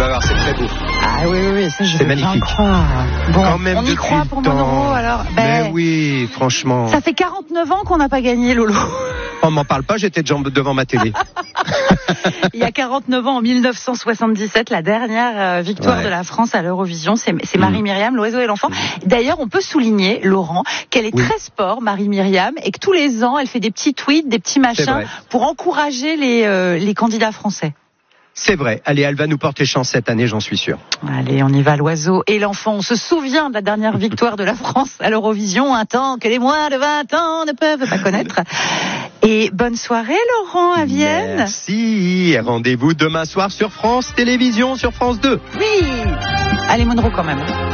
vas voir, c'est très beau. Ah oui, ça je C'est veux bien magnifique. croire. Bon, Quand même on y depuis croit pour le mon temps. euro alors. Mais oui, franchement. Ça fait 49 ans qu'on n'a pas gagné, Lolo. On m'en parle pas, j'étais déjà devant ma télé. Il y a 49 ans, en 1977, la dernière victoire de la France à l'Eurovision, c'est Marie-Myriam, l'oiseau et l'enfant. D'ailleurs, on peut souligner, Laurent, qu'elle est très sport, Marie-Myriam, et que tous les ans, elle fait des petits tweets, des petits machins pour encourager les candidats français. C'est vrai. Allez, elle va nous porter chance cette année, j'en suis sûr. Allez, on y va, l'oiseau et l'enfant. On se souvient de la dernière victoire de la France à l'Eurovision, un temps que les moins de 20 ans ne peuvent pas connaître. Et bonne soirée, Laurent, à Vienne. Merci. Rendez-vous demain soir sur France Télévisions, sur France 2. Oui. Allez, Monroe quand même.